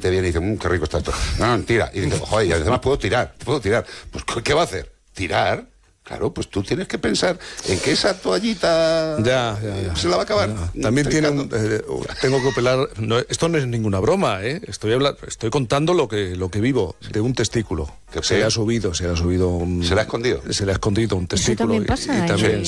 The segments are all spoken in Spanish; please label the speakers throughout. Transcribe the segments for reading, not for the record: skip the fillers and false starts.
Speaker 1: siente bien y dice, qué rico está esto. No, tira. Y dice, joder, y además puedo tirar. Pues, ¿qué va a hacer? ¿Tirar? Claro, pues tú tienes que pensar en que esa toallita se la va a acabar.
Speaker 2: También tengo que operar. No, esto no es ninguna broma, ¿eh? Estoy contando lo que vivo de un testículo. Se le ha subido. ¿Se le ha escondido? Se le ha escondido un testículo.
Speaker 3: ¿Eso también pasa?
Speaker 2: Y también,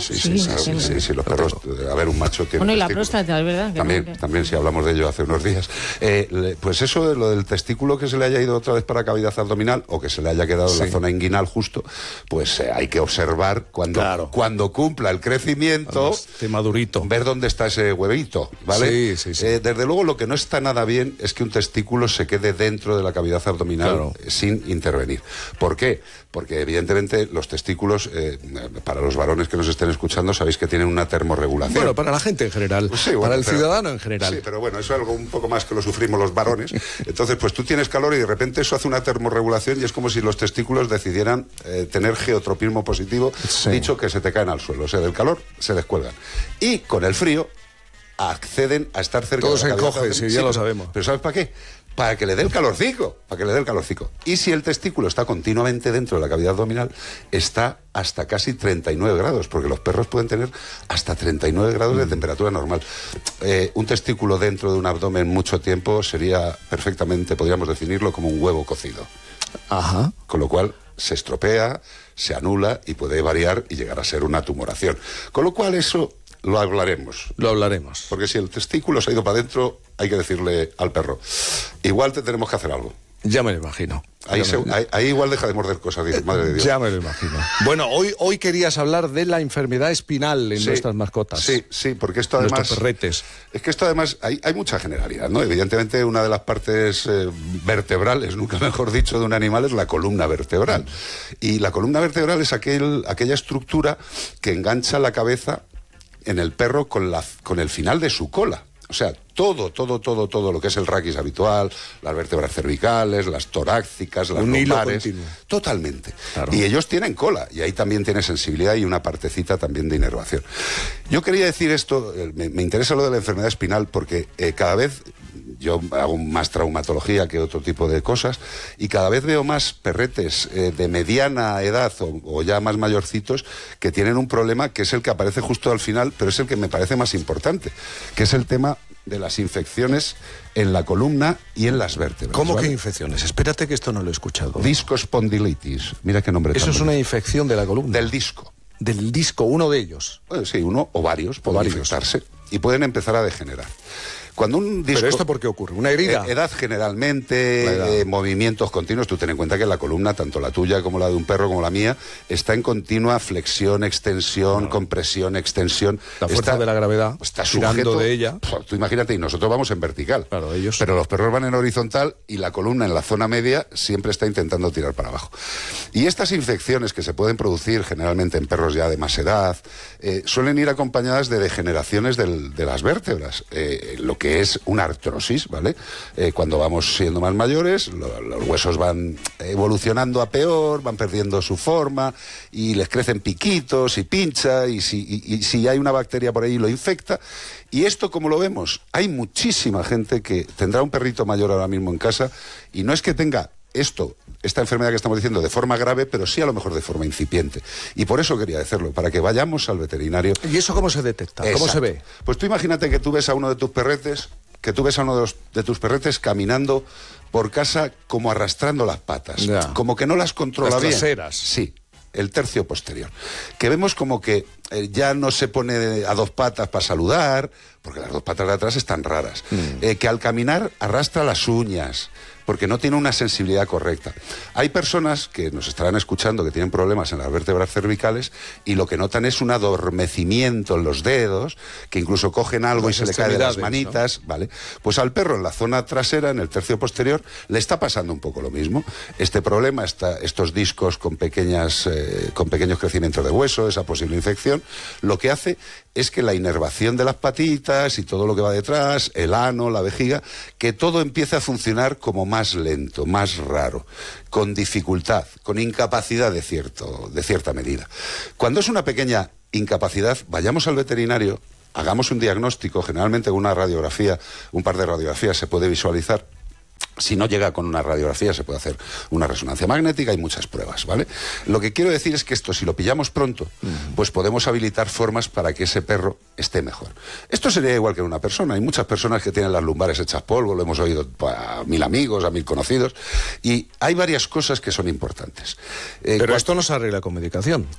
Speaker 1: sí, los perros. A ver, un macho tiene.
Speaker 3: Bueno, y la próstata, es verdad.
Speaker 1: También, si hablamos de ello hace unos días. Pues eso, lo del testículo que se le haya ido otra vez para cavidad abdominal o que se le haya quedado en la zona inguinal justo, pues hay que observar cuando cumpla el crecimiento,
Speaker 2: esté madurito,
Speaker 1: ver dónde está ese huevito, ¿vale?
Speaker 2: Sí.
Speaker 1: Desde luego lo que no está nada bien es que un testículo se quede dentro de la cavidad abdominal sin intervenir. ¿Por qué? Porque evidentemente los testículos, para los varones que nos estén escuchando, sabéis que tienen una termorregulación.
Speaker 2: Bueno, para la gente en general, para el ciudadano en general.
Speaker 1: Sí, pero bueno, eso es algo un poco más que lo sufrimos los varones. Entonces, pues tú tienes calor y de repente eso hace una termorregulación y es como si los testículos decidieran tener geotropismo positivo, dicho que se te caen al suelo. O sea, del calor se descuelgan. Y con el frío acceden a estar cerca
Speaker 2: de la
Speaker 1: cavidad.
Speaker 2: Todo se encoge, sí, ya lo sabemos.
Speaker 1: Pero ¿sabes para qué? Para que le dé el calorcico, Y si el testículo está continuamente dentro de la cavidad abdominal, está hasta casi 39 grados, porque los perros pueden tener hasta 39 grados de temperatura normal. Un testículo dentro de un abdomen mucho tiempo sería perfectamente, podríamos definirlo como un huevo cocido.
Speaker 2: Ajá.
Speaker 1: Con lo cual se estropea, se anula y puede variar y llegar a ser una tumoración. Con lo cual eso lo hablaremos. Porque si el testículo se ha ido para adentro, hay que decirle al perro, igual te tenemos que hacer algo.
Speaker 2: Ya me lo imagino.
Speaker 1: Ahí igual deja de morder cosas, digo, madre de Dios.
Speaker 2: Ya me lo imagino. Bueno, hoy querías hablar de la enfermedad espinal en nuestras mascotas.
Speaker 1: Sí, porque esto además...
Speaker 2: Nuestros perretes.
Speaker 1: Es que esto además, hay mucha generalidad, ¿no? Evidentemente una de las partes vertebrales, nunca mejor dicho, de un animal es la columna vertebral. Y la columna vertebral es aquella estructura que engancha la cabeza en el perro con el final de su cola. O sea, todo lo que es el raquis habitual, las vértebras cervicales, las torácicas, las lumbares, totalmente. Claro. Y ellos tienen cola, y ahí también tiene sensibilidad y una partecita también de inervación. Yo quería decir esto, me interesa lo de la enfermedad espinal, porque cada vez yo hago más traumatología que otro tipo de cosas, y cada vez veo más perretes de mediana edad o ya más mayorcitos que tienen un problema que es el que aparece justo al final, pero es el que me parece más importante, que es el tema de las infecciones en la columna y en las vértebras.
Speaker 2: ¿Cómo
Speaker 1: ¿vale?
Speaker 2: que infecciones? Espérate que esto no lo he escuchado.
Speaker 1: Discospondilitis. Mira qué nombre.
Speaker 2: Eso es una infección de la columna.
Speaker 1: Del disco.
Speaker 2: Del disco, uno de ellos.
Speaker 1: Bueno, sí, uno o varios pueden infectarse y pueden empezar a degenerar. Cuando un disco...
Speaker 2: ¿Pero esto por qué ocurre? ¿Una herida?
Speaker 1: Edad generalmente, movimientos continuos. Tú ten en cuenta que la columna, tanto la tuya como la de un perro como la mía, está en continua flexión, extensión, compresión, extensión.
Speaker 2: La fuerza de la gravedad
Speaker 1: está
Speaker 2: sujeto de ella.
Speaker 1: Tú imagínate, y nosotros vamos en vertical.
Speaker 2: Claro, ellos...
Speaker 1: Pero los perros van en horizontal y la columna en la zona media siempre está intentando tirar para abajo. Y estas infecciones que se pueden producir generalmente en perros ya de más edad, suelen ir acompañadas de degeneraciones de las vértebras. Lo que es una artrosis, ¿vale? Cuando vamos siendo más mayores, los huesos van evolucionando a peor, van perdiendo su forma y les crecen piquitos y pincha y si hay una bacteria por ahí lo infecta. Y esto, como lo vemos, hay muchísima gente que tendrá un perrito mayor ahora mismo en casa y no es que tenga esta enfermedad que estamos diciendo de forma grave, pero sí a lo mejor de forma incipiente. Y por eso quería decirlo, para que vayamos al veterinario.
Speaker 2: ¿Y eso cómo se detecta?
Speaker 1: Exacto.
Speaker 2: ¿Cómo se ve?
Speaker 1: Pues tú imagínate que tú ves a uno de tus perretes, de tus perretes caminando por casa como arrastrando las patas, como que no las controla bien.
Speaker 2: Las traseras.
Speaker 1: Sí. El tercio posterior, que vemos como que ya no se pone a dos patas para saludar, porque las dos patas de atrás están raras, que al caminar arrastra las uñas, porque no tiene una sensibilidad correcta. Hay personas que nos estarán escuchando que tienen problemas en las vértebras cervicales y lo que notan es un adormecimiento en los dedos, que incluso cogen algo y se le cae de las manitas, ¿no? ¿Vale? Pues al perro en la zona trasera, en el tercio posterior, le está pasando un poco lo mismo. Este problema, estos discos con pequeños crecimientos de hueso, esa posible infección, lo que hace es que la inervación de las patitas y todo lo que va detrás, el ano, la vejiga, que todo empiece a funcionar como más lento, más raro, con dificultad, con incapacidad de cierta medida. Cuando es una pequeña incapacidad, vayamos al veterinario, hagamos un diagnóstico, generalmente una radiografía, un par de radiografías se puede visualizar, Si no llega con una radiografía, se puede hacer una resonancia magnética y muchas pruebas, ¿vale? Lo que quiero decir es que esto, si lo pillamos pronto, pues podemos habilitar formas para que ese perro esté mejor. Esto sería igual que en una persona. Hay muchas personas que tienen las lumbares hechas polvo, lo hemos oído a 1000 amigos, a 1000 conocidos, y hay varias cosas que son importantes.
Speaker 2: Pero esto no se arregla con medicación.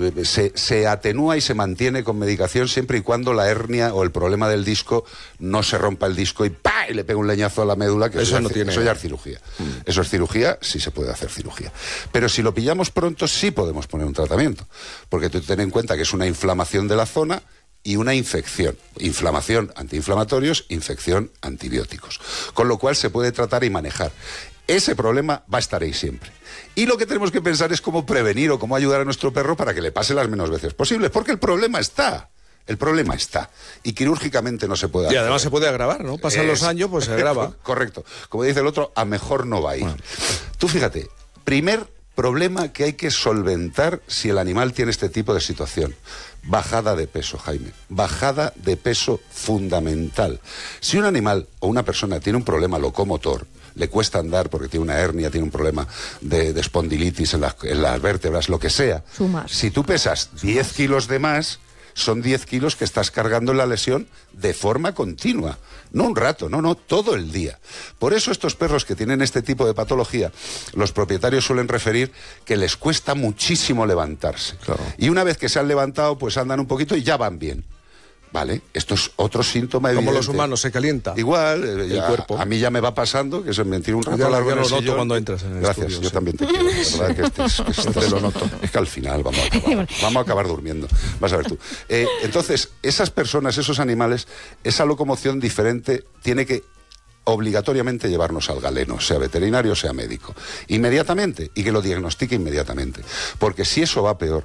Speaker 1: Se atenúa y se mantiene con medicación siempre y cuando la hernia o el problema del disco no se rompa el disco y ¡pah! Y le pega un leñazo a la médula, que eso no tiene... Eso ya es cirugía. Eso es cirugía, sí se puede hacer cirugía. Pero si lo pillamos pronto, sí podemos poner un tratamiento. Porque tú ten en cuenta que es una inflamación de la zona y una infección. Inflamación, antiinflamatorios, infección, antibióticos. Con lo cual se puede tratar y manejar. Ese problema va a estar ahí siempre. Y lo que tenemos que pensar es cómo prevenir o cómo ayudar a nuestro perro para que le pase las menos veces posibles. Porque el problema está. El problema está. Y quirúrgicamente no se puede hacer.
Speaker 2: Y además se puede agravar, ¿no? Pasan los años, pues se agrava.
Speaker 1: Correcto. Como dice el otro, a mejor no va a ir. Bueno. Tú fíjate, primer problema que hay que solventar si el animal tiene este tipo de situación. Bajada de peso, Jaime. Bajada de peso fundamental. Si un animal o una persona tiene un problema locomotor, le cuesta andar porque tiene una hernia, tiene un problema de espondilitis en las vértebras, lo que sea. Si tú pesas 10 kilos de más, son 10 kilos que estás cargando en la lesión de forma continua. No un rato, no, todo el día. Por eso estos perros que tienen este tipo de patología, los propietarios suelen referir que les cuesta muchísimo levantarse. Claro. Y una vez que se han levantado, pues andan un poquito y ya van bien. Vale, esto es otro síntoma evidente.
Speaker 2: Como los humanos, se calienta.
Speaker 1: Igual, el cuerpo. A mí ya me va pasando que se me tira un rato largo en el sillón.
Speaker 2: Yo lo noto cuando entras en el
Speaker 1: Gracias,
Speaker 2: estudio,
Speaker 1: yo también te quiero. La verdad que te lo noto. Es que al final vamos a acabar durmiendo. Vas a ver tú. Entonces, esas personas, esos animales, esa locomoción diferente tiene que obligatoriamente llevarnos al galeno, sea veterinario, sea médico. Inmediatamente, y que lo diagnostique inmediatamente. Porque si eso va peor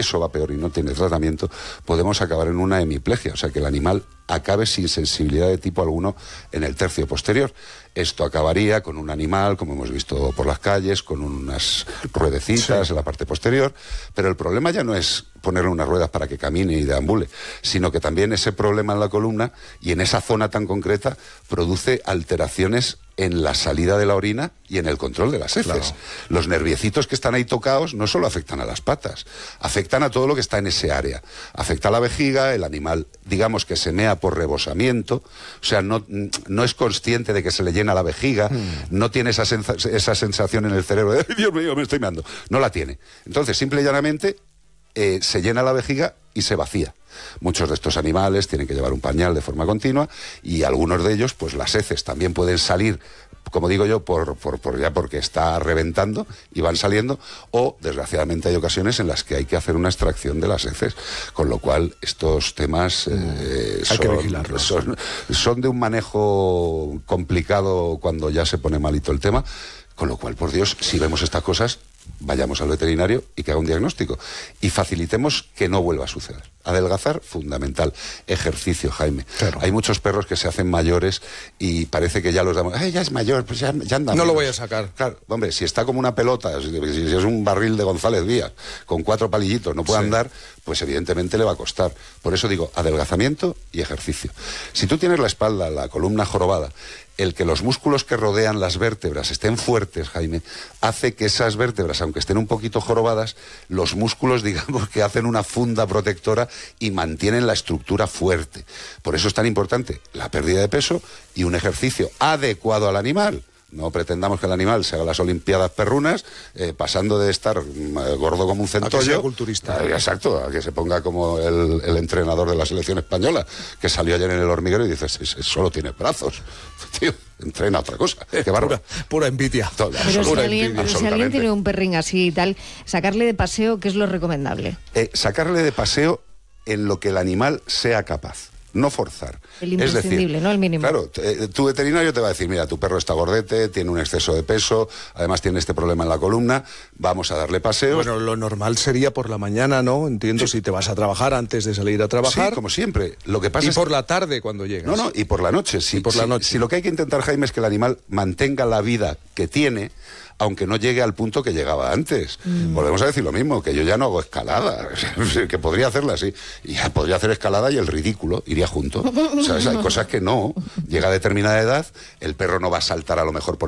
Speaker 1: y no tiene tratamiento, podemos acabar en una hemiplegia, o sea que el animal acabe sin sensibilidad de tipo alguno en el tercio posterior. Esto acabaría con un animal, como hemos visto por las calles, con unas ruedecitas en la parte posterior, pero el problema ya no es ponerle unas ruedas para que camine y deambule, sino que también ese problema en la columna y en esa zona tan concreta produce alteraciones en la salida de la orina y en el control de las heces. Claro. Los nerviecitos que están ahí tocados no solo afectan a las patas, afectan a todo lo que está en ese área. Afecta a la vejiga, el animal, digamos que se mea por rebosamiento, o sea, no es consciente de que se le llena la vejiga, no tiene esa sensación en el cerebro de, Dios mío, me estoy meando. No la tiene. Entonces, simple y llanamente, se llena la vejiga y se vacía. Muchos de estos animales tienen que llevar un pañal de forma continua y algunos de ellos, pues las heces también pueden salir, como digo yo, porque está reventando y van saliendo, o desgraciadamente hay ocasiones en las que hay que hacer una extracción de las heces, con lo cual estos temas son de un manejo complicado cuando ya se pone malito el tema, con lo cual, por Dios, si vemos estas cosas, vayamos al veterinario y que haga un diagnóstico y facilitemos que no vuelva a suceder. Adelgazar, fundamental. Ejercicio, Jaime. Claro. Hay muchos perros que se hacen mayores y parece que ya los damos, ya es mayor, pues ya anda. No
Speaker 2: menos. Lo voy a sacar.
Speaker 1: Claro, hombre, si está como una pelota, si es un barril de González Díaz, con 4 palillitos, no puede andar, pues evidentemente le va a costar. Por eso digo, adelgazamiento y ejercicio. Si tú tienes la espalda, la columna jorobada, el que los músculos que rodean las vértebras estén fuertes, Jaime, hace que esas vértebras, aunque estén un poquito jorobadas, los músculos, digamos, que hacen una funda protectora y mantienen la estructura fuerte. Por eso es tan importante la pérdida de peso y un ejercicio adecuado al animal. No pretendamos que el animal se haga las olimpiadas perrunas, pasando de estar gordo como un centollo.
Speaker 2: A que sea culturista.
Speaker 1: Exacto, a que se ponga como el entrenador de la selección española, que salió ayer en el hormiguero y dice, solo tiene brazos. Tío, entrena otra cosa. Qué bárbaro.
Speaker 2: Pura envidia.
Speaker 3: Pero si alguien tiene un perrín así y tal, sacarle de paseo, ¿qué es lo recomendable?
Speaker 1: Sacarle de paseo en lo que el animal sea capaz. No forzar.
Speaker 3: El imprescindible, es decir, ¿no? El mínimo.
Speaker 1: Claro, tu veterinario te va a decir, mira, tu perro está gordete, tiene un exceso de peso, además tiene este problema en la columna, vamos a darle paseos.
Speaker 2: Bueno, lo normal sería por la mañana, ¿no? Entiendo, si te vas a trabajar antes de salir a trabajar.
Speaker 1: Sí, como siempre. Lo que pasa
Speaker 2: y por la tarde cuando llegas.
Speaker 1: No, y por la noche. Si lo que hay que intentar, Jaime, es que el animal mantenga la vida que tiene, aunque no llegue al punto que llegaba antes. Volvemos a decir lo mismo, que yo ya no hago escalada, que podría hacerla así, y ya podría hacer escalada y el ridículo iría junto. ¿Sabes? Hay cosas que no. Llega a determinada edad, el perro no va a saltar a lo mejor por